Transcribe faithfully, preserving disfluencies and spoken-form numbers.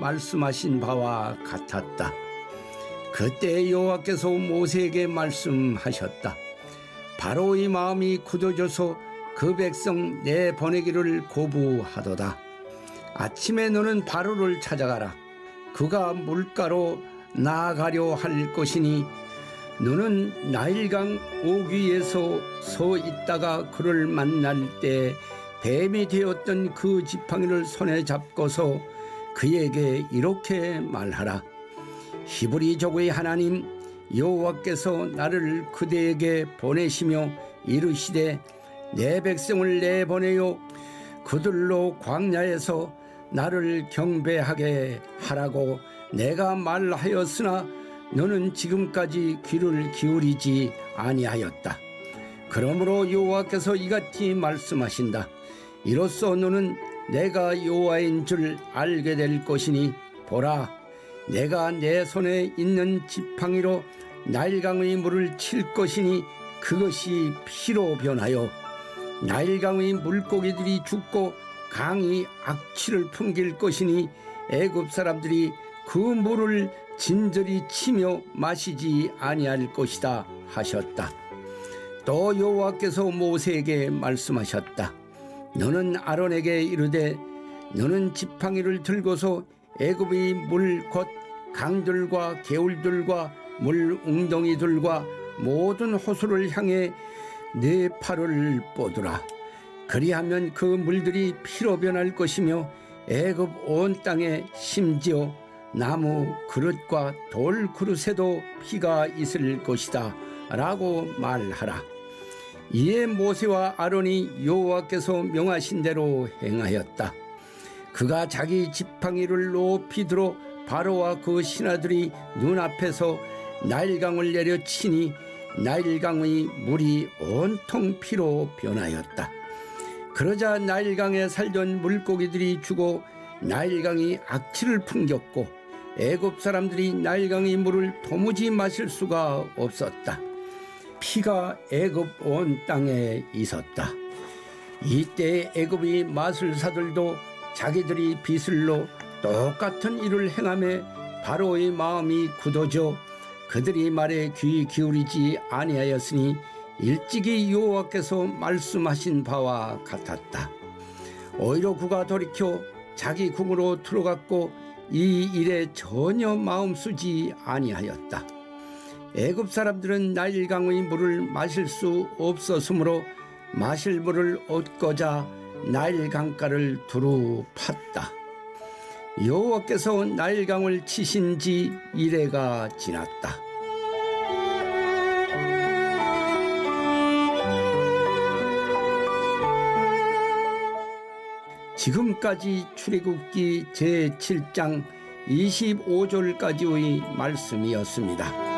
말씀하신 바와 같았다. 그때 여호와께서 모세에게 말씀하셨다. 바로의 마음이 굳어져서 그 백성 내보내기를 고부하도다. 아침에 너는 바로를 찾아가라. 그가 물가로 나아가려 할 것이니 너는 나일강 오귀에서 서 있다가 그를 만날 때 뱀이 되었던 그 지팡이를 손에 잡고서 그에게 이렇게 말하라. 히브리 족의 하나님 여호와께서 나를 그대에게 보내시며 이르시되 내 백성을 내보내요 그들로 광야에서 나를 경배하게 하라고 내가 말하였으나 너는 지금까지 귀를 기울이지 아니하였다. 그러므로 여호와께서 이같이 말씀하신다. 이로써 너는 내가 여호와인 줄 알게 될 것이니 보라, 내가 내 손에 있는 지팡이로 나일강의 물을 칠 것이니 그것이 피로 변하여 나일강의 물고기들이 죽고 강이 악취를 풍길 것이니 애굽 사람들이 그 물을 진저리 치며 마시지 아니할 것이다 하셨다. 또 여호와께서 모세에게 말씀하셨다. 너는 아론에게 이르되 너는 지팡이를 들고서 애굽의 물 곧 강들과 개울들과 물 웅덩이들과 모든 호수를 향해 네 팔을 뻗으라. 그리하면 그 물들이 피로 변할 것이며 애굽 온 땅에 심지어 나무 그릇과 돌 그릇에도 피가 있을 것이다 라고 말하라. 이에 모세와 아론이 여호와께서 명하신 대로 행하였다. 그가 자기 지팡이를 높이 들어 바로와 그 신하들이 눈앞에서 나일강을 내려치니 나일강의 물이 온통 피로 변하였다. 그러자 나일강에 살던 물고기들이 죽어 나일강이 악취를 풍겼고 애굽 사람들이 나일강의 물을 도무지 마실 수가 없었다. 피가 애굽 온 땅에 있었다. 이때 애굽의 마술사들도 자기들이 빚을로 똑같은 일을 행하며 바로의 마음이 굳어져 그들이 말에 귀 기울이지 아니하였으니 일찍이 여호와께서 말씀하신 바와 같았다. 오히려 그가 돌이켜 자기 궁으로 들어갔고 이 일에 전혀 마음 쓰지 아니하였다. 애굽 사람들은 나일강의 물을 마실 수 없었으므로 마실 물을 얻고자 나일 강가를 두루 팠다. 여호와께서 나일강을 치신 지 이래가 지났다. 지금까지 출애굽기 제칠 장 이십오 절까지의 말씀이었습니다.